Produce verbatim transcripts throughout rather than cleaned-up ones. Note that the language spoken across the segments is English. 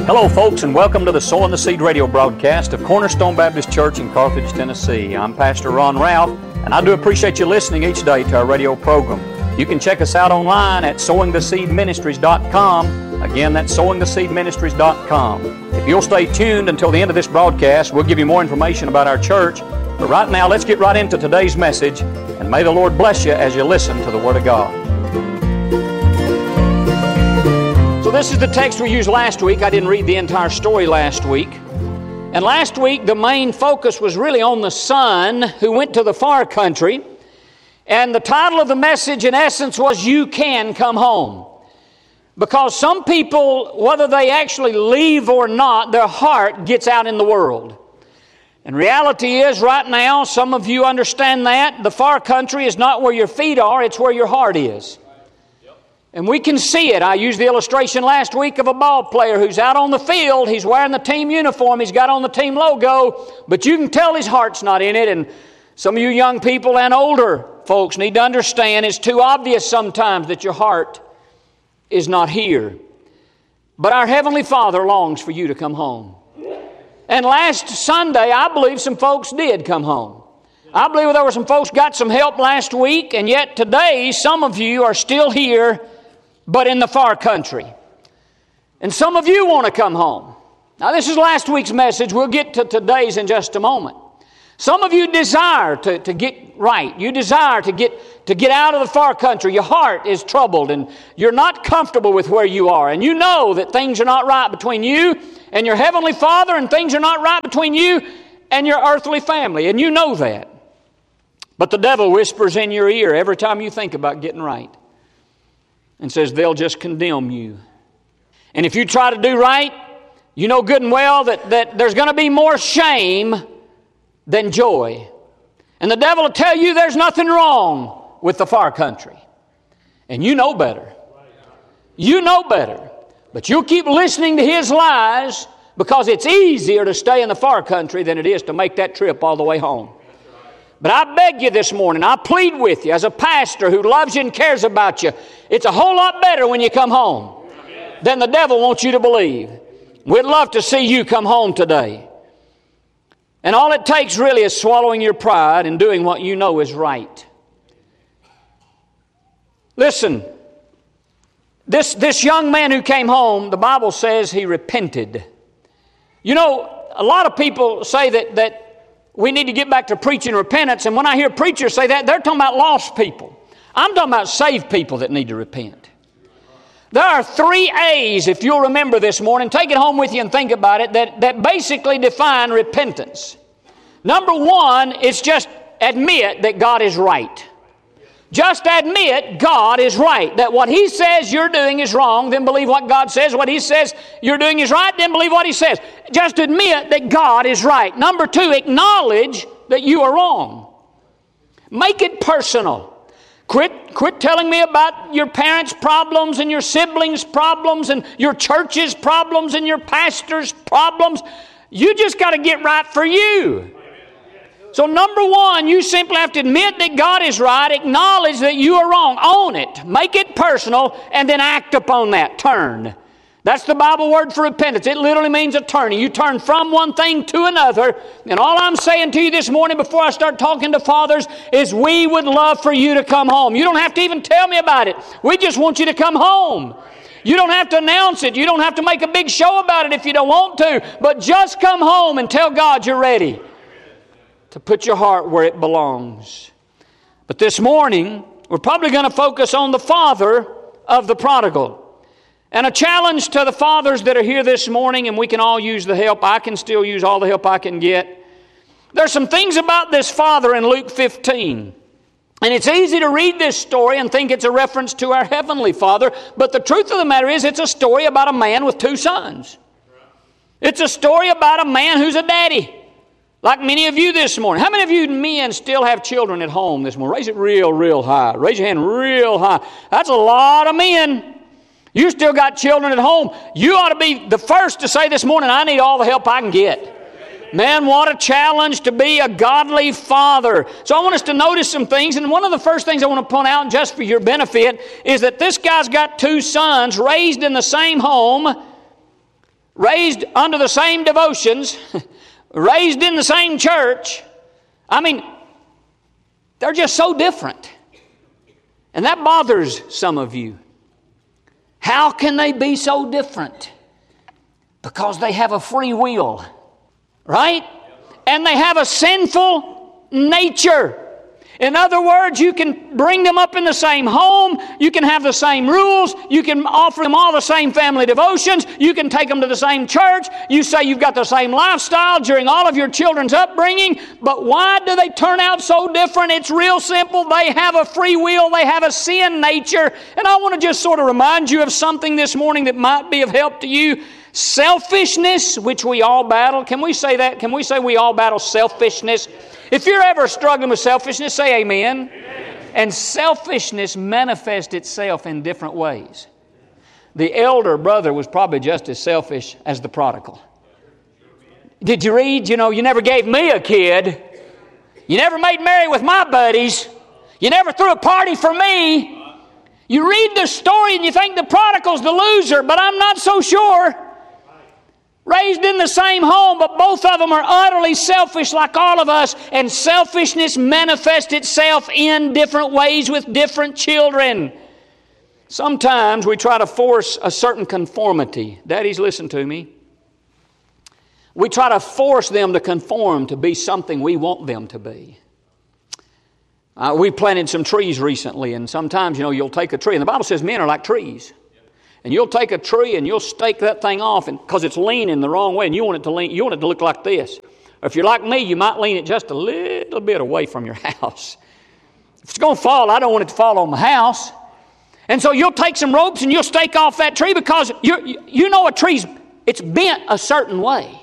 Hello, folks, and welcome to the Sowing the Seed radio broadcast of Cornerstone Baptist Church in Carthage, Tennessee. I'm Pastor Ron Ralph, and I do appreciate you listening each day to our radio program. You can check us out online at sowing the seed ministries dot com. Again, that's sowing the seed ministries dot com. If you'll stay tuned until the end of this broadcast, we'll give you more information about our church. But right now, let's get right into today's message, and may the Lord bless you as you listen to the Word of God. So this is the text we used last week. I didn't read the entire story last week. And last week, the main focus was really on the son who went to the far country. And the title of the message, in essence, was You Can Come Home. Because some people, whether they actually leave or not, their heart gets out in the world. And reality is, right now, some of you understand that. The far country is not where your feet are, it's where your heart is. And we can see it. I used the illustration last week of a ball player who's out on the field. He's wearing the team uniform. He's got on the team logo. But you can tell his heart's not in it. And some of you young people and older folks need to understand it's too obvious sometimes that your heart is not here. But our Heavenly Father longs for you to come home. And last Sunday, I believe some folks did come home. I believe there were some folks got some help last week, and yet today some of you are still here, but in the far country. And some of you want to come home. Now this is last week's message. We'll get to today's in just a moment. Some of you desire to, to get right. You desire to get, to get out of the far country. Your heart is troubled and you're not comfortable with where you are. And you know that things are not right between you and your Heavenly Father, and things are not right between you and your earthly family. And you know that. But the devil whispers in your ear every time you think about getting right and says they'll just condemn you. And if you try to do right, you know good and well that, that there's going to be more shame than joy. And the devil will tell you there's nothing wrong with the far country. And you know better. You know better. But you'll keep listening to his lies because it's easier to stay in the far country than it is to make that trip all the way home. But I beg you this morning, I plead with you as a pastor who loves you and cares about you, it's a whole lot better when you come home than the devil wants you to believe. We'd love to see you come home today. And all it takes really is swallowing your pride and doing what you know is right. Listen, this, this young man who came home, the Bible says he repented. You know, a lot of people say that, that we need to get back to preaching repentance, and when I hear preachers say that, they're talking about lost people. I'm talking about saved people that need to repent. There are three A's, if you'll remember this morning, take it home with you and think about it, that, that basically define repentance. Number one, it's just admit that God is right. Just admit God is right. That what He says you're doing is wrong, then believe what God says. What He says you're doing is right, then believe what He says. Just admit that God is right. Number two, acknowledge that you are wrong. Make it personal. Quit, quit telling me about your parents' problems and your siblings' problems and your church's problems and your pastor's problems. You just got to get right for you. So number one, you simply have to admit that God is right, acknowledge that you are wrong, own it, make it personal, and then act upon that, turn. That's the Bible word for repentance. It literally means a turning. You turn from one thing to another. And all I'm saying to you this morning before I start talking to fathers is we would love for you to come home. You don't have to even tell me about it. We just want you to come home. You don't have to announce it. You don't have to make a big show about it if you don't want to. But just come home and tell God you're ready to put your heart where it belongs. But this morning, we're probably going to focus on the father of the prodigal. And a challenge to the fathers that are here this morning, and we can all use the help. I can still use all the help I can get. There's some things about this father in Luke fifteen. And it's easy to read this story and think it's a reference to our Heavenly Father. But the truth of the matter is it's a story about a man with two sons. It's a story about a man who's a daddy. Like many of you this morning. How many of you men still have children at home this morning? Raise it real, real high. Raise your hand real high. That's a lot of men. You still got children at home. You ought to be the first to say this morning, I need all the help I can get. Man, what a challenge to be a godly father. So I want us to notice some things. And one of the first things I want to point out, just for your benefit, is that this guy's got two sons raised in the same home. raised under the same devotions, raised in the same church. I mean, they're just so different. And that bothers some of you. How can they be so different? Because they have a free will, right? And they have a sinful nature. In other words, you can bring them up in the same home. You can have the same rules. You can offer them all the same family devotions. You can take them to the same church. You say you've got the same lifestyle during all of your children's upbringing. But why do they turn out so different? It's real simple. They have a free will. They have a sin nature. And I want to just sort of remind you of something this morning that might be of help to you. Selfishness, which we all battle. Can we say that? Can we say we all battle selfishness? If you're ever struggling with selfishness, say amen. Amen. And selfishness manifests itself in different ways. The elder brother was probably just as selfish as the prodigal. Did you read? You know, you never gave me a kid. You never made merry with my buddies. You never threw a party for me. You read the story and you think the prodigal's the loser, but I'm not so sure. Raised in the same home, but both of them are utterly selfish like all of us. And selfishness manifests itself in different ways with different children. Sometimes we try to force a certain conformity. Daddies, listen to me. We try to force them to conform to be something we want them to be. Uh, we planted some trees recently, and sometimes, you know, you'll take a tree, and the Bible says men are like trees. And you'll take a tree and you'll stake that thing off because it's leaning the wrong way, and you want it to lean, you want it to look like this. Or if you're like me, you might lean it just a little bit away from your house. If it's going to fall, I don't want it to fall on the house. And so you'll take some ropes and you'll stake off that tree because you you know a tree's, it's bent a certain way.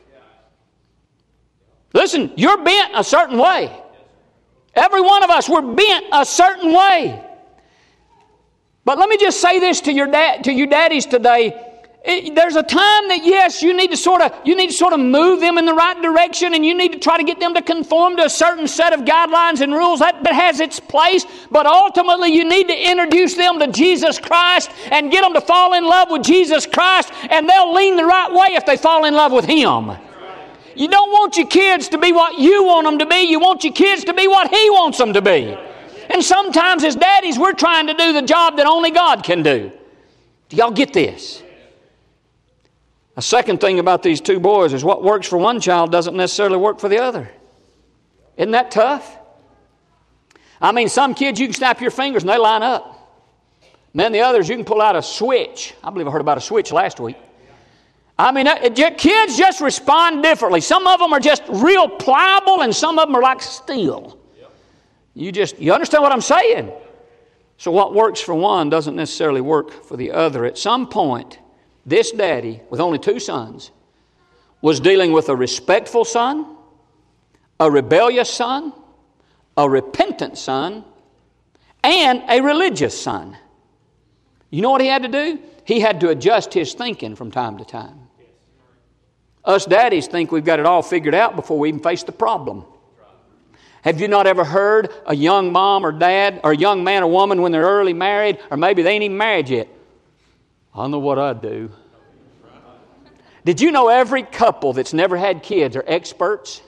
Listen, you're bent a certain way. Every one of us, we're bent a certain way. But let me just say this to your dad, to you daddies today. It, there's a time that, yes, you need to sort of you need to sort of move them in the right direction, and you need to try to get them to conform to a certain set of guidelines and rules. That, that has its place. But ultimately, you need to introduce them to Jesus Christ and get them to fall in love with Jesus Christ, and they'll lean the right way if they fall in love with Him. You don't want your kids to be what you want them to be. You want your kids to be what He wants them to be. And sometimes as daddies, we're trying to do the job that only God can do. Do y'all get this? A second thing about these two boys is what works for one child doesn't necessarily work for the other. Isn't that tough? I mean, some kids you can snap your fingers and they line up. And then the others you can pull out a switch. I believe I heard about a switch last week. I mean, kids just respond differently. Some of them are just real pliable and some of them are like steel. You just, you understand what I'm saying? So what works for one doesn't necessarily work for the other. At some point, this daddy, with only two sons, was dealing with a respectful son, a rebellious son, a repentant son, and a religious son. You know what he had to do? He had to adjust his thinking from time to time. Us daddies think we've got it all figured out before we even face the problem. Have you not ever heard a young mom or dad or a young man or woman when they're early married, or maybe they ain't even married yet? I know what I'd do. Did you know every couple that's never had kids are experts?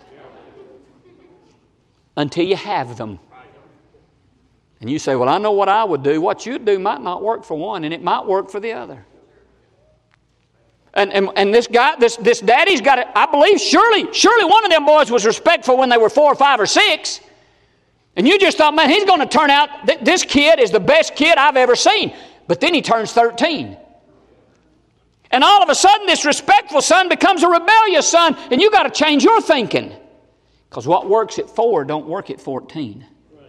Until you have them. And you say, well, I know what I would do. What you'd do might not work for one, and it might work for the other. And, and, and this guy, this, this daddy's got it, I believe, surely, surely one of them boys was respectful when they were four or five or six. And you just thought, man, he's going to turn out, th- this kid is the best kid I've ever seen. But then he turns thirteen. And all of a sudden, this respectful son becomes a rebellious son, and you got to change your thinking. Because what works at four don't work at fourteen.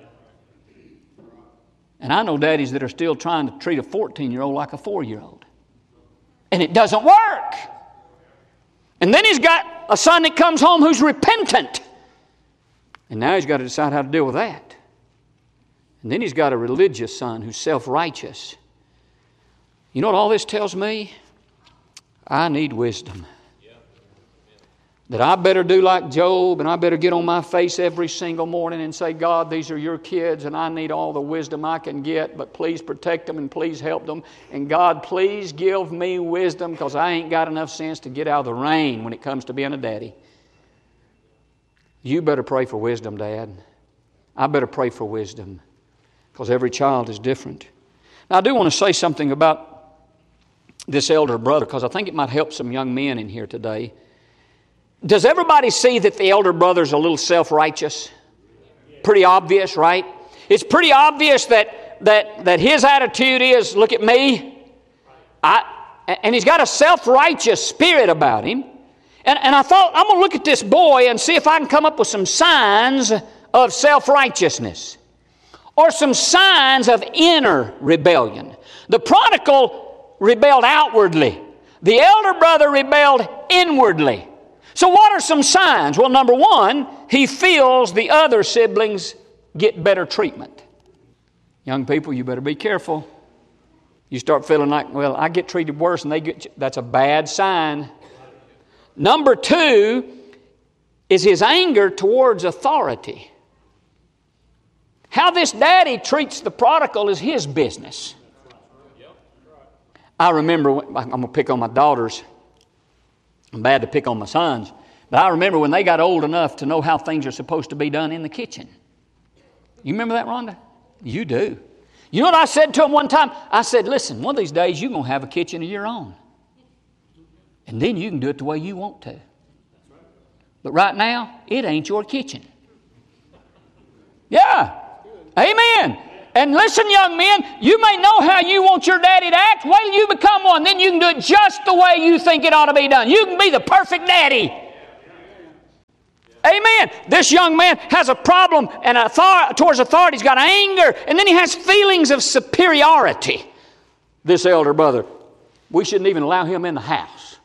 And I know daddies that are still trying to treat a fourteen-year-old like a four-year-old. And it doesn't work. And then he's got a son that comes home who's repentant. And now he's got to decide how to deal with that. And then he's got a religious son who's self-righteous. You know what all this tells me? I need wisdom. that I better do like Job, and I better get on my face every single morning and say, God, these are your kids, and I need all the wisdom I can get, but please protect them and please help them. And God, please give me wisdom, because I ain't got enough sense to get out of the rain when it comes to being a daddy. You better pray for wisdom, Dad. I better pray for wisdom, because every child is different. Now, I do want to say something about this elder brother, because I think it might help some young men in here today. Does everybody see that the elder brother's a little self-righteous? Pretty obvious, right? It's pretty obvious that that that his attitude is, look at me. I and he's got a self-righteous spirit about him. And, and I thought, I'm going to look at this boy and see if I can come up with some signs of self-righteousness, or some signs of inner rebellion. The prodigal rebelled outwardly. The elder brother rebelled inwardly. So what are some signs? Well, number one, he feels the other siblings get better treatment. Young people, you better be careful. You start feeling like, well, I get treated worse and they get, that's a bad sign. Number two is his anger towards authority. How this daddy treats the prodigal is his business. I remember, I'm going to pick on my daughters. I'm bad to pick on my sons. But I remember when they got old enough to know how things are supposed to be done in the kitchen. You remember that, Rhonda? You do. You know what I said to them one time? I said, listen, one of these days you're going to have a kitchen of your own. And then you can do it the way you want to. But right now, it ain't your kitchen. Yeah. Amen. And listen, young men, you may know how you want your daddy to act. Wait till you become one. Then you can do it just the way you think it ought to be done. You can be the perfect daddy. Amen. This young man has a problem and authority, towards authority. He's got anger. And then he has feelings of superiority. This elder brother, we shouldn't even allow him in the house.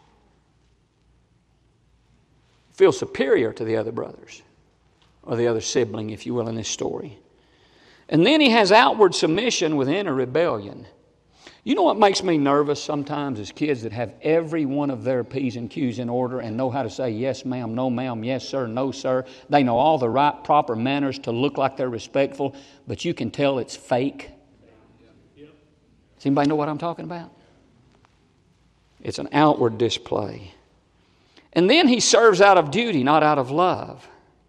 Feels superior to the other brothers, or the other sibling, if you will, in this story. And then he has outward submission with inner rebellion. You know what makes me nervous sometimes is kids that have every one of their P's and Q's in order and know how to say yes ma'am, no ma'am, yes sir, no sir. They know all the right proper manners to look like they're respectful, but you can tell it's fake. Does anybody know what I'm talking about? It's an outward display. And then he serves out of duty, not out of love.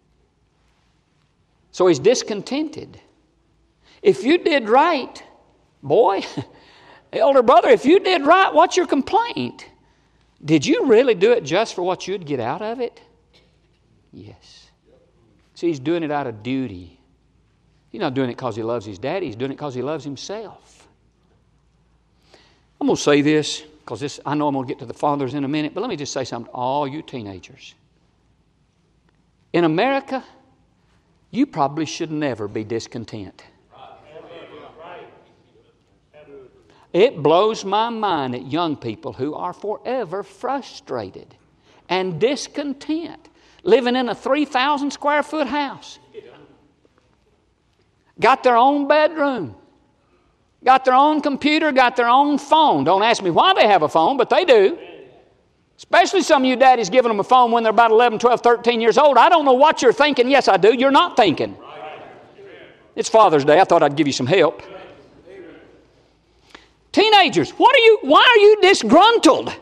So he's discontented. If you did right, boy, elder brother, if you did right, what's your complaint? Did you really do it just for what you'd get out of it? Yes. See, he's doing it out of duty. He's not doing it because he loves his daddy. He's doing it because he loves himself. I'm going to say this, because this, I know I'm going to get to the fathers in a minute, but let me just say something to all you teenagers. In America, you probably should never be discontent. It blows my mind at young people who are forever frustrated and discontent, living in a three thousand square foot house. Got their own bedroom. Got their own computer, got their own phone. Don't ask me why they have a phone, but they do. Especially some of you daddies giving them a phone when they're about eleven, twelve, thirteen years old. I don't know what you're thinking. Yes, I do. You're not thinking. It's Father's Day. I thought I'd give you some help. Teenagers, what are you? Why are you disgruntled?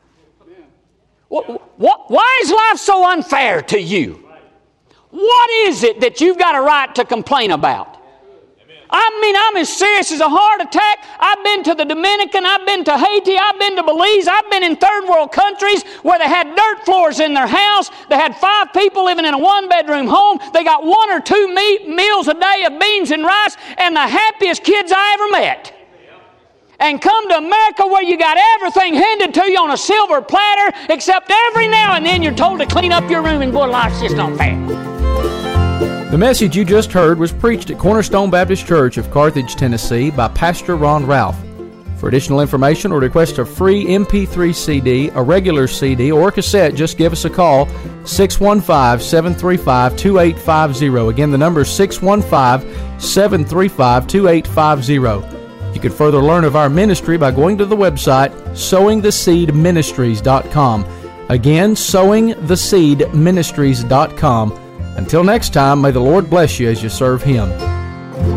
What, what, why is life so unfair to you? What is it that you've got a right to complain about? I mean, I'm as serious as a heart attack. I've been to the Dominican. I've been to Haiti. I've been to Belize. I've been in third world countries where they had dirt floors in their house. They had five people living in a one-bedroom home. They got one or two meat meals a day of beans and rice, and the happiest kids I ever met. And come to America where you got everything handed to you on a silver platter, except every now and then you're told to clean up your room, and boy, life's just not fair. The message you just heard was preached at Cornerstone Baptist Church of Carthage, Tennessee by Pastor Ron Ralph. For additional information or request a free M P three C D, a regular C D, or a cassette, just give us a call, six one five, seven three five, two eight five zero. Again, the number is six one five, seven three five, two eight five zero. You can further learn of our ministry by going to the website sowing the seed ministries dot com. Again, sowing the seed ministries dot com. Until next time, may the Lord bless you as you serve Him.